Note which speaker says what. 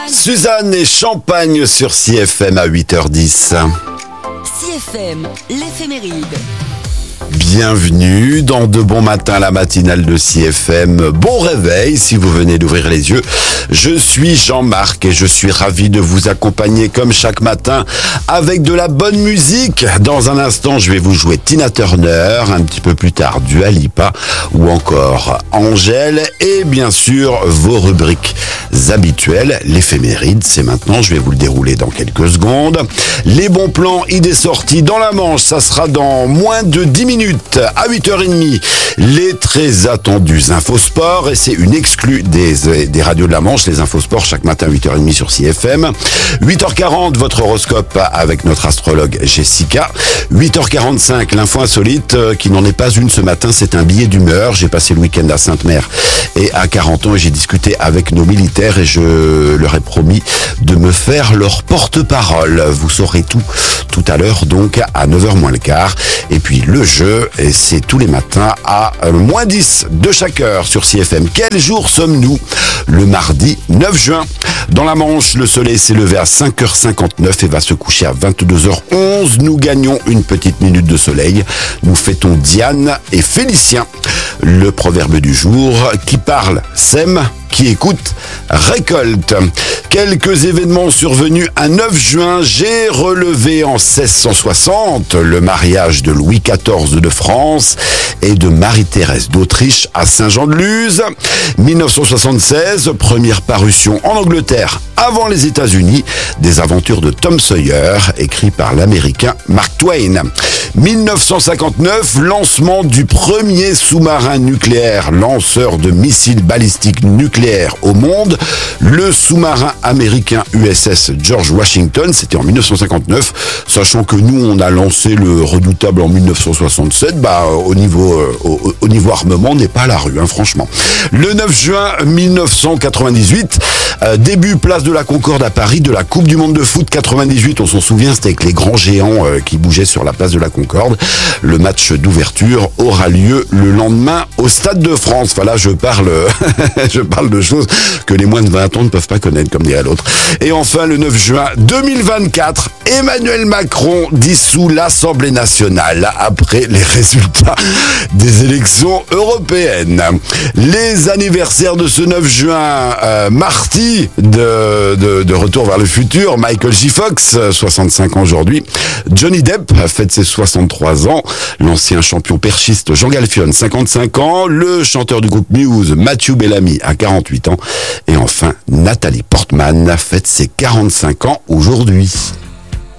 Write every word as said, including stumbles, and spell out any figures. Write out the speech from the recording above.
Speaker 1: Suzanne et Champagne sur C F M à huit heures dix.
Speaker 2: C F M, l'éphéméride.
Speaker 1: Bienvenue dans De Bon Matin, la matinale de C F M. Bon réveil si vous venez d'ouvrir les yeux. Je suis Jean-Marc et je suis ravi de vous accompagner comme chaque matin avec de la bonne musique. Dans un instant, je vais vous jouer Tina Turner, un petit peu plus tard Dua Lipa ou encore Angèle et bien sûr vos rubriques habituelles. L'éphéméride, c'est maintenant, je vais vous le dérouler dans quelques secondes. Les bons plans, idées sorties dans la Manche, ça sera dans moins de dix minutes. À huit heures trente, les très attendus Infosport, et c'est une exclue des, des radios de la Manche, les Infosport, chaque matin à huit heures trente sur C F M. huit heures quarante, votre horoscope avec notre astrologue Jessica. huit heures quarante-cinq, l'info insolite, qui n'en est pas une ce matin, c'est un billet d'humeur. J'ai passé le week-end à Sainte-Mère et à Carentan et j'ai discuté avec nos militaires et je leur ai promis de me faire leur porte-parole. Vous saurez tout tout à l'heure, donc à neuf heures moins le quart. Et puis le jeu, et c'est tous les matins à moins dix de chaque heure sur C F M. Quel jour sommes-nous? Le mardi neuf juin. Dans la Manche, le soleil s'est levé à cinq heures cinquante-neuf et va se coucher à vingt-deux heures onze. Nous gagnons une petite minute de soleil. Nous fêtons Diane et Félicien. Le proverbe du jour, qui parle sème, qui écoute récolte. Quelques événements survenus un neuf juin. J'ai relevé en seize cent soixante le mariage de Louis quatorze de France et de Marie-Thérèse d'Autriche à Saint-Jean-de-Luz. dix-neuf cent soixante-seize, première parution en Angleterre avant les États-Unis des aventures de Tom Sawyer, écrit par l'Américain Mark Twain. dix-neuf cent cinquante-neuf, lancement du premier sous-marin nucléaire lanceur de missiles balistiques nucléaires au monde, le sous-marin américain U S S George Washington. C'était en dix-neuf cent cinquante-neuf, sachant que nous on a lancé le redoutable en dix-neuf cent soixante-sept. Bah au niveau euh, au, au niveau armement, on n'est pas à la rue, hein, franchement. Le neuf juin dix-neuf cent quatre-vingt-dix-huit, euh, début place de la Concorde à Paris de la Coupe du Monde de foot quatre-vingt-dix-huit. On s'en souvient, c'était avec les grands géants euh, qui bougeaient sur la place de la Concorde. Le match d'ouverture aura lieu le lendemain au Stade de France. Voilà, je parle, je parle de choses que les moins de vingt ans ne peuvent pas connaître, comme dirait l'autre. Et enfin, le neuf juin deux mille vingt-quatre, Emmanuel Macron dissout l'Assemblée nationale après les résultats des élections européennes. Les anniversaires de ce neuf juin, euh, Marty de, de, de Retour vers le futur, Michael J. Fox, soixante-cinq ans aujourd'hui, Johnny Depp fête ses soixante-trois ans, l'ancien champion perchiste Jean Galfione, cinquante-cinq ans, le chanteur du groupe Muse, Matthew Bellamy, à quarante-huit ans, et enfin Nathalie Portman fête ses quarante-cinq ans aujourd'hui.